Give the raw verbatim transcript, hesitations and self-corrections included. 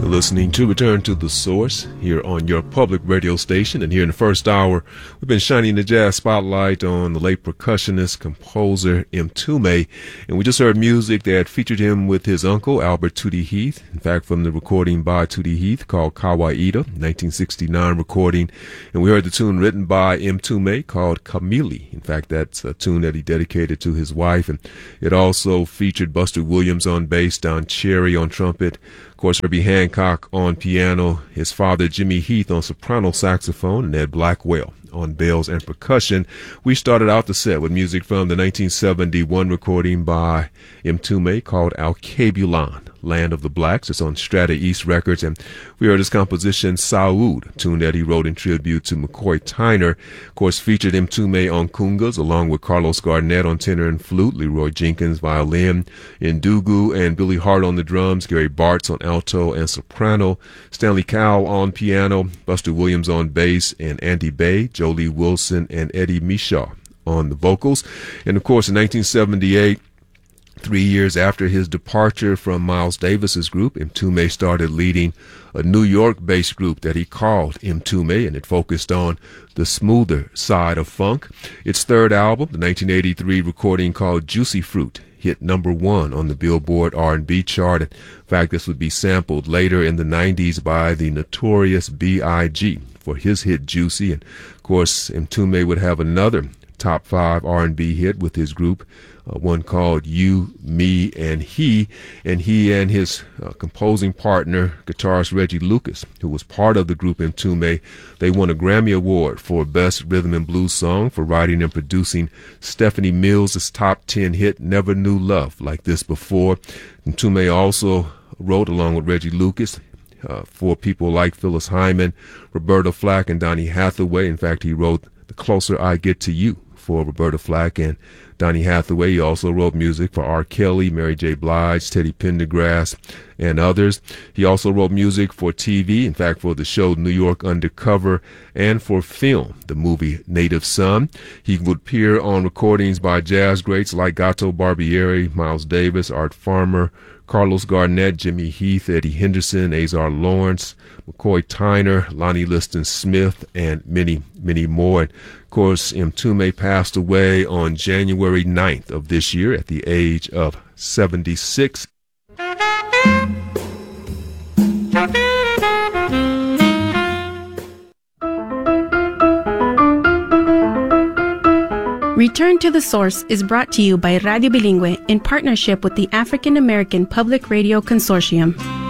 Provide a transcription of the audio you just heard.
Listening to Return to the Source here on your public radio station. And here in the first hour, we've been shining the jazz spotlight on the late percussionist, composer Mtume. And we just heard music that featured him with his uncle, Albert Tootie Heath. In fact, from the recording by Tootie Heath called Kawaida, nineteen sixty-nine recording. And we heard the tune written by Mtume called Kamili. In fact, that's a tune that he dedicated to his wife. And it also featured Buster Williams on bass, Don Cherry on trumpet, of course, Herbie Hancock on piano, his father Jimmy Heath on soprano saxophone, and Ed Blackwell on bells and percussion. We started out the set with music from the nineteen seventy-one recording by Mtume called Alkebulan, Land of the Blacks. It's on Strata East Records, and we heard his composition Saud, a tune that he wrote in tribute to McCoy Tyner. Of course, featured Mtume on congas, along with Carlos Garnett on tenor and flute, Leroy Jenkins violin, Ndugu and Billy Hart on the drums, Gary Bartz on alto and soprano, Stanley Cowell on piano, Buster Williams on bass, and Andy Bay, Jolie Wilson, and Eddie Mishaw on the vocals. And of course, in nineteen seventy-eight, three years after his departure from Miles Davis's group, Mtume started leading a New York-based group that he called Mtume, and it focused on the smoother side of funk. Its third album, the nineteen eighty-three recording called Juicy Fruit, hit number one on the Billboard R and B chart. In fact, this would be sampled later in the nineties by the Notorious B I G for his hit Juicy. And of course, Mtume would have another top five R and B hit with his group, uh, one called You, Me, and He. And he and his uh, composing partner, guitarist Reggie Lucas, who was part of the group Mtume, they won a Grammy Award for Best Rhythm and Blues Song for writing and producing Stephanie Mills' top ten hit Never Knew Love Like This Before. Mtume also wrote, along with Reggie Lucas, uh, for people like Phyllis Hyman, Roberta Flack, and Donny Hathaway. In fact, he wrote The Closer I Get to You for Roberta Flack and Donny Hathaway. He also wrote music for R. Kelly, Mary J. Blige, Teddy Pendergrass, and others. He also wrote music for T V, in fact, for the show New York Undercover, and for film, the movie Native Son. He would appear on recordings by jazz greats like Gato Barbieri, Miles Davis, Art Farmer, Carlos Garnett, Jimmy Heath, Eddie Henderson, Azar Lawrence, McCoy Tyner, Lonnie Liston Smith, and many, many more. And of course, Mtume passed away on January ninth of this year at the age of seventy-six. Return to the Source is brought to you by Radio Bilingüe in partnership with the African American Public Radio Consortium.